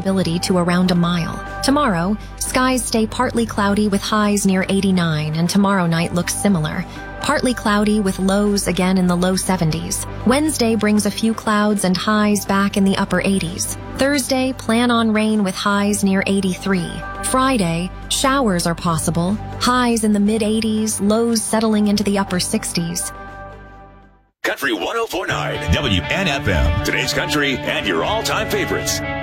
visibility to around a mile. Tomorrow, skies stay partly cloudy with highs near 89, and tomorrow night looks similar. Partly cloudy with lows again in the low 70s. Wednesday brings a few clouds and highs back in the upper 80s. Thursday, plan on rain with highs near 83. Friday, showers are possible. Highs in the mid-80s, lows settling into the upper 60s. Country 104.9 WNFM. Today's country and your all-time favorites.